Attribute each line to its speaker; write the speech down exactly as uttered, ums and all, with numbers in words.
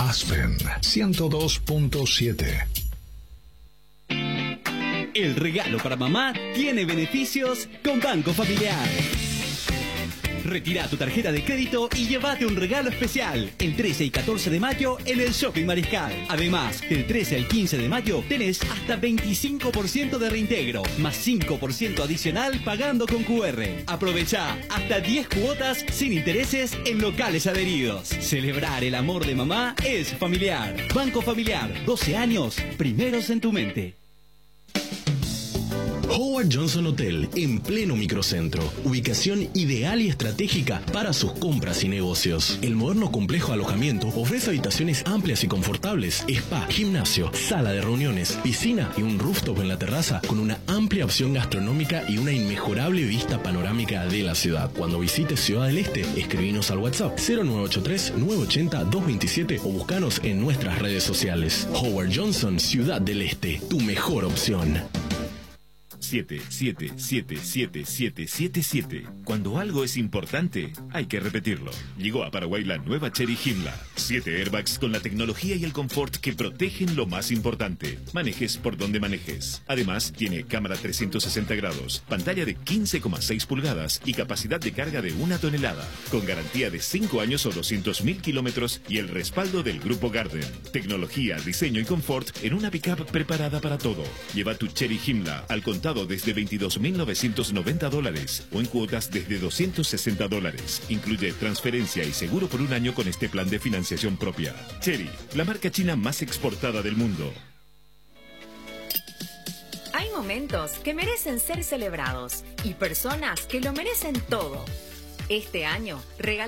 Speaker 1: Aspen ciento dos punto siete.
Speaker 2: El regalo para mamá tiene beneficios con Banco Familiar. Retira tu tarjeta de crédito y llévate un regalo especial el trece y catorce de mayo en el Shopping Mariscal. Además, del trece al quince de mayo tenés hasta veinticinco por ciento de reintegro, más cinco por ciento adicional pagando con Q R. Aprovechá hasta diez cuotas sin intereses en locales adheridos. Celebrar el amor de mamá es familiar. Banco Familiar, doce años, primeros en tu mente.
Speaker 3: Howard Johnson Hotel, en pleno microcentro. Ubicación ideal y estratégica para sus compras y negocios. El moderno complejo de alojamiento ofrece habitaciones amplias y confortables, spa, gimnasio, sala de reuniones, piscina y un rooftop en la terraza con una amplia opción gastronómica y una inmejorable vista panorámica de la ciudad. Cuando visites Ciudad del Este, escribinos al WhatsApp cero nueve ocho tres, nueve ocho cero, dos dos siete o buscanos en nuestras redes sociales. Howard Johnson, Ciudad del Este, tu mejor opción.
Speaker 4: siete siete siete siete siete siete siete. Cuando algo es importante, hay que repetirlo. Llegó a Paraguay la nueva Chery Himla. Siete airbags con la tecnología y el confort que protegen lo más importante. Manejes por donde manejes. Además, tiene cámara trescientos sesenta grados, pantalla de quince coma seis pulgadas y capacidad de carga de una tonelada. Con garantía de cinco años o doscientos mil kilómetros y el respaldo del Grupo Garden. Tecnología, diseño y confort en una pickup preparada para todo. Lleva tu Chery Himla al contado desde veintidós mil novecientos noventa dólares o en cuotas desde doscientos sesenta dólares. Incluye transferencia y seguro por un año con este plan de financiación propia. Chery, la marca china más exportada del mundo.
Speaker 5: Hay momentos que merecen ser celebrados y personas que lo merecen todo. Este año, regala